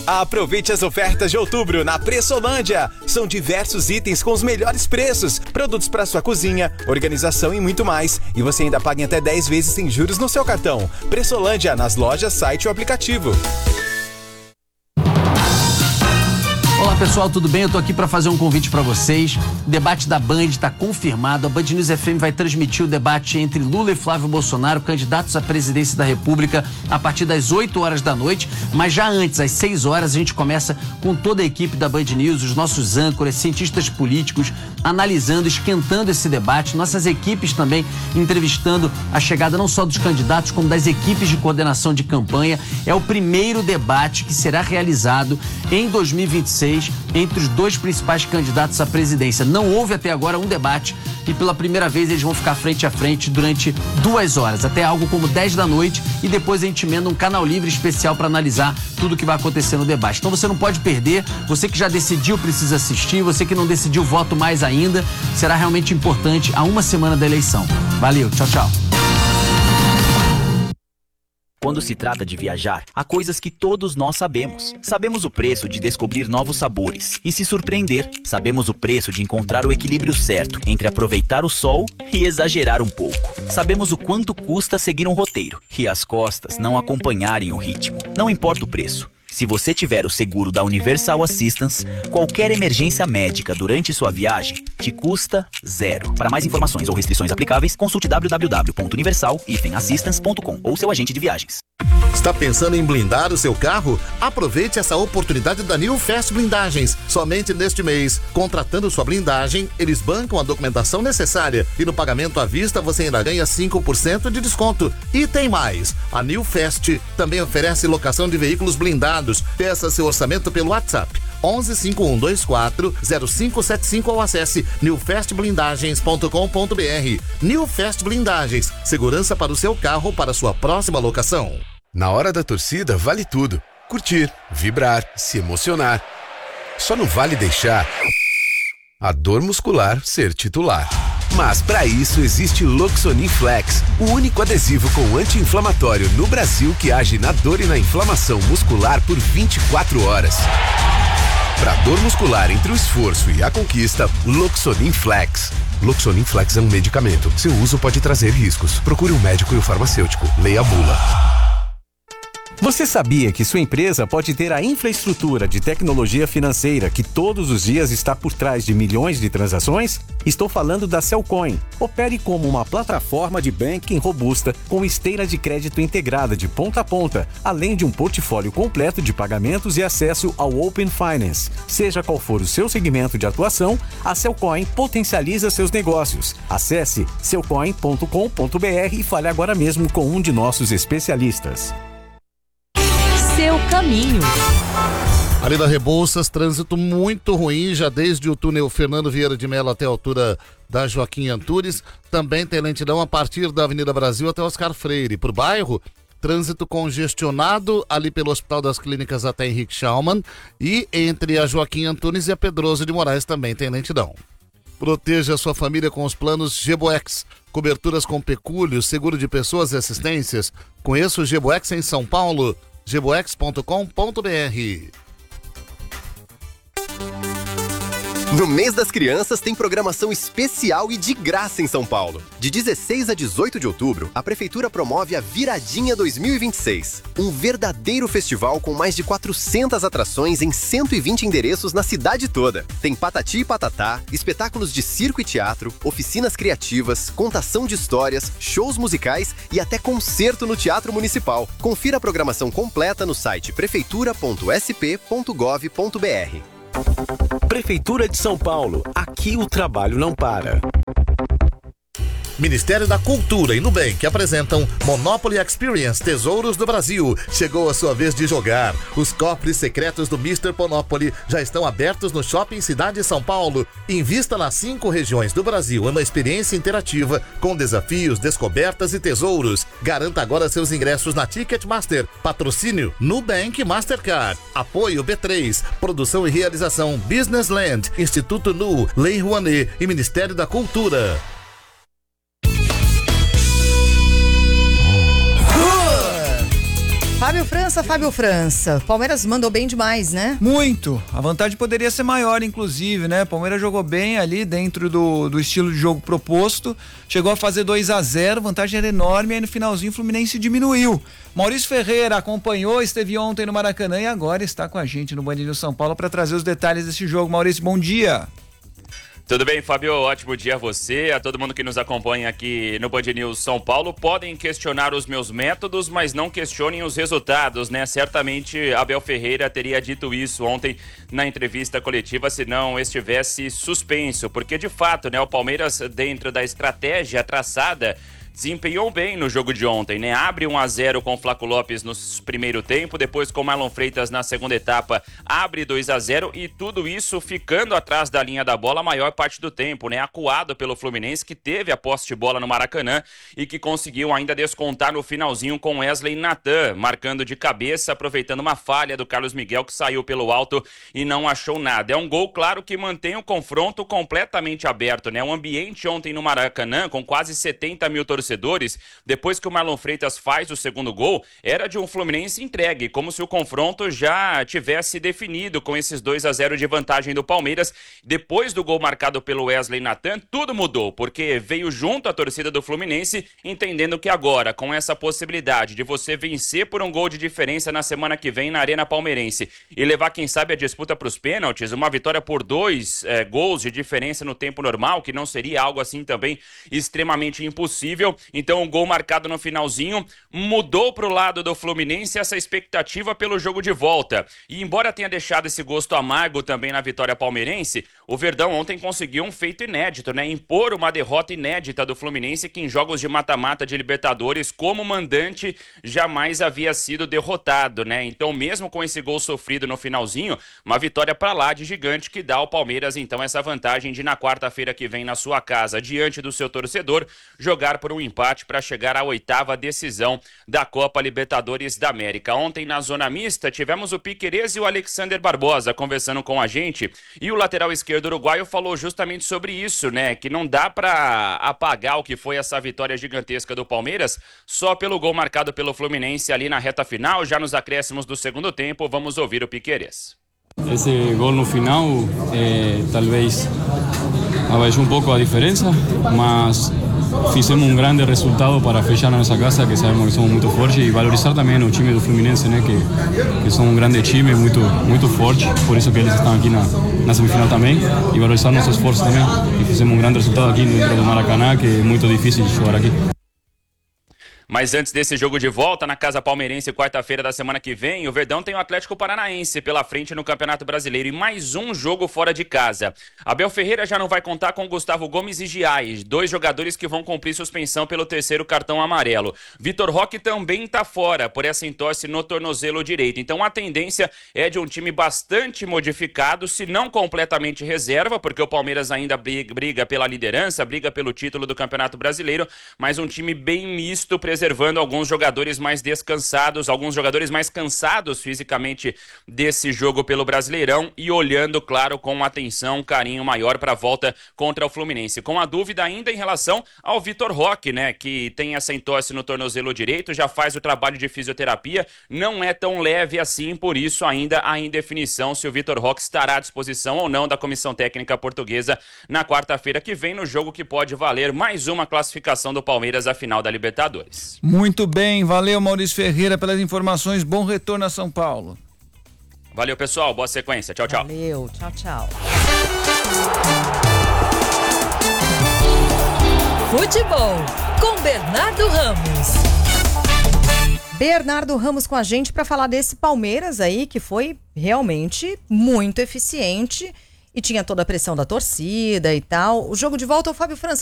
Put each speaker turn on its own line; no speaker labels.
Aproveite as ofertas de outubro na Pressolândia. São diversos itens com os melhores preços, produtos para sua cozinha, organização e muito mais. E você ainda paga em até 10 vezes sem juros no seu cartão. Pressolândia, nas lojas, site ou aplicativo.
Olá pessoal, tudo bem? Eu tô aqui para fazer um convite para vocês. O debate da Band está confirmado. A Band News FM vai transmitir o debate entre Lula e Flávio Bolsonaro, candidatos à presidência da República, a partir das 8 horas da noite. Mas já antes, às 6 horas, a gente começa com toda a equipe da Band News, os nossos âncoras, cientistas políticos, analisando, esquentando esse debate. Nossas equipes também entrevistando a chegada não só dos candidatos, como das equipes de coordenação de campanha. É o primeiro debate que será realizado em 2026 entre os dois principais candidatos à presidência. Não houve até agora um debate e pela primeira vez eles vão ficar frente a frente durante 2 horas, até algo como 10 da noite, e depois a gente emenda um canal livre especial para analisar tudo o que vai acontecer no debate. Então você não pode perder, você que já decidiu precisa assistir, você que não decidiu voto mais ainda, será realmente importante a uma semana da eleição. Valeu, tchau, tchau.
Quando se trata de viajar, há coisas que todos nós sabemos. Sabemos o preço de descobrir novos sabores e se surpreender. Sabemos o preço de encontrar o equilíbrio certo entre aproveitar o sol e exagerar um pouco. Sabemos o quanto custa seguir um roteiro e as costas não acompanharem o ritmo. Não importa o preço. Se você tiver o seguro da Universal Assistance, qualquer emergência médica durante sua viagem te custa 0. Para mais informações ou restrições aplicáveis, consulte www.universal-assistance.com ou seu agente de viagens.
Está pensando em blindar o seu carro? Aproveite essa oportunidade da New Fast Blindagens. Somente neste mês, contratando sua blindagem, eles bancam a documentação necessária e no pagamento à vista você ainda ganha 5% de desconto. E tem mais, a New Fast também oferece locação de veículos blindados. Peça seu orçamento pelo WhatsApp 11 5124 0575 ou acesse newfastblindagens.com.br. New Fast Blindagens, segurança para o seu carro para sua próxima locação.
Na hora da torcida vale tudo: curtir, vibrar, se emocionar. Só não vale deixar a dor muscular ser titular. Mas para isso existe Loxonin Flex, o único adesivo com anti-inflamatório no Brasil que age na dor e na inflamação muscular por 24 horas. Para dor muscular entre o esforço e a conquista, Loxonin Flex. Loxonin Flex é um medicamento. Seu uso pode trazer riscos. Procure um médico e o farmacêutico. Leia a bula.
Você sabia que sua empresa pode ter a infraestrutura de tecnologia financeira que todos os dias está por trás de milhões de transações? Estou falando da Cellcoin. Opere como uma plataforma de banking robusta com esteira de crédito integrada de ponta a ponta, além de um portfólio completo de pagamentos e acesso ao Open Finance. Seja qual for o seu segmento de atuação, a Cellcoin potencializa seus negócios. Acesse cellcoin.com.br e fale agora mesmo com um de nossos especialistas.
Seu caminho.
Ali na Rebouças, trânsito muito ruim, já desde o túnel Fernando Vieira de Mello até a altura da Joaquim Antunes. Também tem lentidão a partir da Avenida Brasil até Oscar Freire. Por bairro, trânsito congestionado ali pelo Hospital das Clínicas até Henrique Schaumann. E entre a Joaquim Antunes e a Pedroso de Moraes também tem lentidão. Proteja sua família com os planos Geboex. Coberturas com pecúlio, seguro de pessoas e assistências. Conheça o Geboex em São Paulo. geboex.com.br.
No mês das crianças tem programação especial e de graça em São Paulo. De 16 a 18 de outubro, a Prefeitura promove a Viradinha 2026. Um verdadeiro festival com mais de 400 atrações em 120 endereços na cidade toda. Tem Patati e Patatá, espetáculos de circo e teatro, oficinas criativas, contação de histórias, shows musicais e até concerto no Teatro Municipal. Confira a programação completa no site prefeitura.sp.gov.br.
Prefeitura de São Paulo. Aqui o trabalho não para.
Ministério da Cultura e Nubank apresentam Monopoly Experience Tesouros do Brasil. Chegou a sua vez de jogar. Os cofres secretos do Mr. Monopoly já estão abertos no Shopping Cidade São Paulo. Invista nas 5 regiões do Brasil em uma experiência interativa com desafios, descobertas e tesouros. Garanta agora seus ingressos na Ticketmaster. Patrocínio Nubank Mastercard. Apoio B3. Produção e realização Business Land, Instituto Nu, Lei Rouanet e Ministério da Cultura.
Fábio França. Palmeiras mandou bem demais, né?
Muito. A vantagem poderia ser maior, inclusive, né? Palmeiras jogou bem ali dentro do estilo de jogo proposto. Chegou a fazer 2-0, vantagem era enorme, aí no finalzinho o Fluminense diminuiu. Maurício Ferreira acompanhou, esteve ontem no Maracanã e agora está com a gente no Band News São Paulo para trazer os detalhes desse jogo. Maurício, bom dia.
Tudo bem, Fábio? Ótimo dia a você, a todo mundo que nos acompanha aqui no Band News São Paulo. Podem questionar os meus métodos, mas não questionem os resultados, né? Certamente Abel Ferreira teria dito isso ontem na entrevista coletiva, se não estivesse suspenso. Porque, de fato, né, o Palmeiras, dentro da estratégia traçada, desempenhou bem no jogo de ontem, né? Abre 1-0 com o Flaco Lopes no primeiro tempo, depois com o Marlon Freitas na segunda etapa, abre 2-0 e tudo isso ficando atrás da linha da bola a maior parte do tempo, né? Acuado pelo Fluminense, que teve a posse de bola no Maracanã e que conseguiu ainda descontar no finalzinho com Wesley Natan, marcando de cabeça, aproveitando uma falha do Carlos Miguel, que saiu pelo alto e não achou nada. É um gol, claro, que mantém o confronto completamente aberto, né? O ambiente ontem no Maracanã, com quase 70 mil torcedores, depois que o Marlon Freitas faz o segundo gol, era de um Fluminense entregue, como se o confronto já tivesse definido com esses 2-0 de vantagem do Palmeiras. Depois do gol marcado pelo Wesley Natan, tudo mudou, porque veio junto a torcida do Fluminense, entendendo que agora, com essa possibilidade de você vencer por um gol de diferença na semana que vem na Arena Palmeirense e levar, quem sabe, a disputa para os pênaltis, uma vitória por 2 gols de diferença no tempo normal, que não seria algo assim também extremamente impossível. Então, o gol marcado no finalzinho mudou para o lado do Fluminense essa expectativa pelo jogo de volta. E embora tenha deixado esse gosto amargo também na vitória palmeirense, o Verdão ontem conseguiu um feito inédito, né? Impor uma derrota inédita do Fluminense, que em jogos de mata-mata de Libertadores, como mandante, jamais havia sido derrotado, né? Então, mesmo com esse gol sofrido no finalzinho, uma vitória para lá de gigante que dá ao Palmeiras, então, essa vantagem de, na quarta-feira que vem, na sua casa, diante do seu torcedor, jogar por um empate para chegar à 8ª decisão da Copa Libertadores da América. Ontem, na zona mista, tivemos o Piquerez e o Alexander Barbosa conversando com a gente, e o lateral esquerdo uruguaio falou justamente sobre isso, né? Que não dá para apagar o que foi essa vitória gigantesca do Palmeiras só pelo gol marcado pelo Fluminense ali na reta final, já nos acréscimos do segundo tempo. Vamos ouvir o Piquerez.
Esse gol no final talvez abaixou um pouco a diferença, mas fizemos um grande resultado para fechar a nossa casa, que sabemos que somos muito fortes, e valorizar também o time do Fluminense, né, que são um grande time, muito forte, por isso que eles estão aqui na semifinal também, e valorizar nosso esforço também, e fizemos um grande resultado aqui dentro do Maracanã, que é muito difícil de jogar aqui.
Mas antes desse jogo de volta na Casa Palmeirense, quarta-feira da semana que vem, o Verdão tem o Atlético Paranaense pela frente no Campeonato Brasileiro e mais um jogo fora de casa. Abel Ferreira já não vai contar com Gustavo Gomes e Giais, 2 jogadores que vão cumprir suspensão pelo 3º cartão amarelo. Vitor Roque também está fora por essa entorse no tornozelo direito. Então a tendência é de um time bastante modificado, se não completamente reserva, porque o Palmeiras ainda briga pela liderança, briga pelo título do Campeonato Brasileiro, mas um time bem misto, preservando alguns jogadores mais descansados, alguns jogadores mais cansados fisicamente desse jogo pelo Brasileirão e olhando, claro, com atenção, carinho maior para a volta contra o Fluminense. Com a dúvida ainda em relação ao Vitor Roque, né, que tem essa entorse no tornozelo direito, já faz o trabalho de fisioterapia, não é tão leve assim, por isso ainda há indefinição se o Vitor Roque estará à disposição ou não da comissão técnica portuguesa na quarta-feira que vem, no jogo que pode valer mais uma classificação do Palmeiras à final da Libertadores.
Muito bem, valeu Maurício Ferreira pelas informações, bom retorno a São Paulo.
Valeu, pessoal, boa sequência, tchau, tchau.
Valeu, tchau, tchau.
Futebol com Bernardo Ramos.
Bernardo Ramos com a gente para falar desse Palmeiras aí que foi realmente muito eficiente e tinha toda a pressão da torcida e tal. O jogo de volta ao Fábio França.